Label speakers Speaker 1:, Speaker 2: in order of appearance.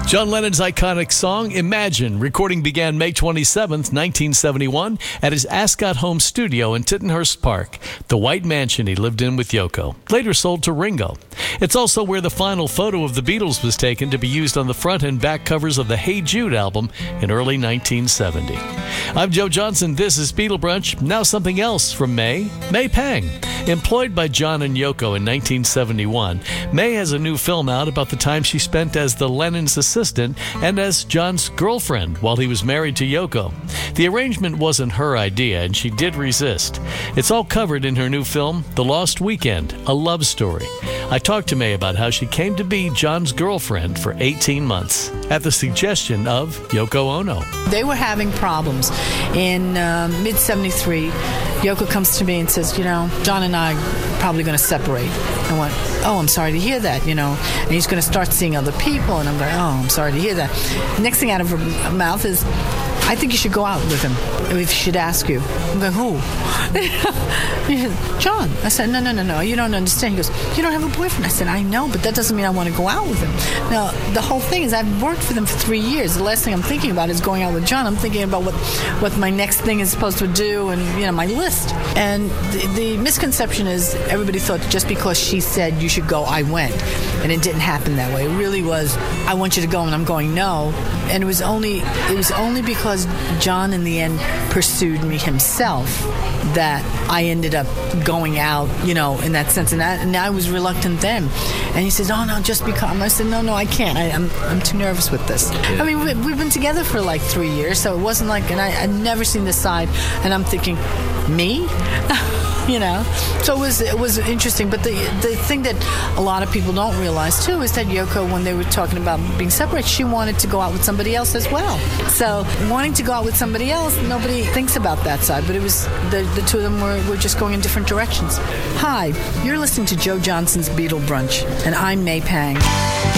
Speaker 1: John Lennon's iconic song, Imagine. Recording began May 27th, 1971 at his Ascot home studio in Tittenhurst Park, the white mansion he lived in with Yoko, later sold to Ringo. It's also where the final photo of the Beatles was taken to be used on the front and back covers of the Hey Jude album in early 1970. I'm Joe Johnson. This is Beatle Brunch. Now something else from May Pang. Employed by John and Yoko in 1971, May has a new film out about the time she spent as the Lennon's assistant and as John's girlfriend while he was married to Yoko. The arrangement wasn't her idea, and she did resist. It's all covered in her new film, The Lost Weekend, a love story. I talked to May about how she came to be John's girlfriend for 18 months at the suggestion of Yoko Ono.
Speaker 2: They were having problems. In mid-73, Yoko comes to me and says, John and I are probably going to separate. I went, oh, I'm sorry to hear that, and he's going to start seeing other people, and I'm going, oh, I'm sorry to hear that. Next thing out of her mouth is, I think you should go out with him, if he should ask you. I'm going, who? He said, John. I said, no, you don't understand. He goes, you don't have a boyfriend. I said, I know, but that doesn't mean I want to go out with him. Now, the whole thing is I've worked for them for 3 years. The last thing I'm thinking about is going out with John. I'm thinking about what my next thing is supposed to do and, my list. And the misconception is everybody thought just because she said you should go, I went. And it didn't happen that way. It really was, I want you to go, and I'm going, no. And it was only because John in the end pursued me himself that I ended up going out, in that sense. And I was reluctant then. And he says, oh, no, just because. I said, no, I can't. I'm too nervous with this. Yeah. I mean, we've been together for like 3 years, so it wasn't like, and I'd never seen this side. And I'm thinking, me? So it was interesting. But the thing that a lot of people don't realize too is that Yoko, when they were talking about being separate, she wanted to go out with somebody else as well. So wanting to go out with somebody else, nobody thinks about that side. But it was the two of them were just going in different directions. Hi, you're listening to Joe Johnson's Beatle Brunch, and I'm May Pang.